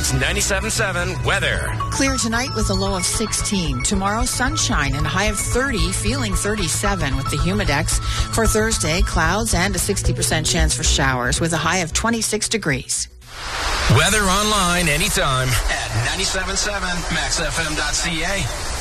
Kings 97.7 weather. Clear tonight with a low of 16. Tomorrow, sunshine and a high of 30, feeling 37 with the Humidex. For Thursday, clouds and a 60% chance for showers with a high of 26 degrees. Weather online anytime at 97.7maxfm.ca.